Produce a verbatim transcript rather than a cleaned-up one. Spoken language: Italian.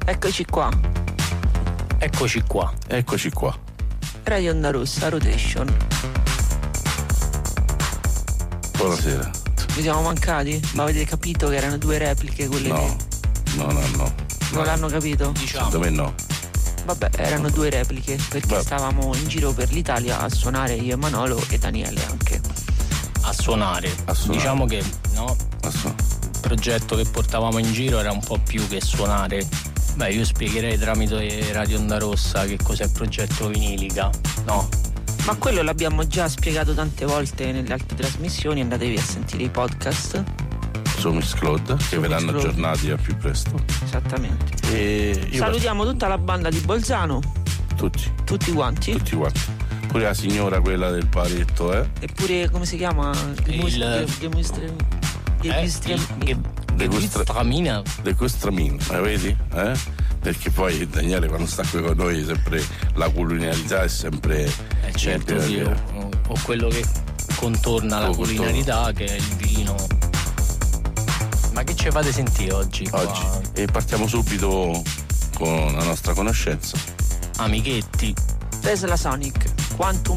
Eccoci qua. Eccoci qua. Eccoci qua. Radio Onda Rossa, Rotation. Buonasera. Vi siamo mancati? Ma avete capito che erano due repliche quelle No, che... no, no, no. Non l'hanno capito? Diciamo. Secondo me no. Vabbè, erano due repliche perché Vabbè. stavamo in giro per l'Italia a suonare io e Manolo e Daniele anche. A suonare. A suonare. Diciamo che no, Adesso. il progetto che portavamo in giro era un po' più che suonare. Beh, io spiegherei tramite Radio Onda Rossa che cos'è il progetto Vinilica, no? Ma quello l'abbiamo già spiegato tante volte nelle altre trasmissioni, andatevi a sentire i podcast. Su Miss Claude, che Su verranno Miss Claude. aggiornati al più presto. Esattamente. E io Salutiamo tutta la banda di Bolzano, tutti, tutti quanti. tutti quanti. Pure la signora quella del baretto, eh? Eppure come si chiama? Il- De Gustra- Stramina. De Costramin, ma vedi? Eh? Perché poi Daniele quando sta qui con noi sempre la culinarità è sempre Eh certo, sempre- io ho, ho quello che contorna la Lo culinarità, che è il vino. Ma che ci fate sentire oggi? qua? oggi. E partiamo subito con la nostra conoscenza. Amichetti. Tesla Sonic, Quantum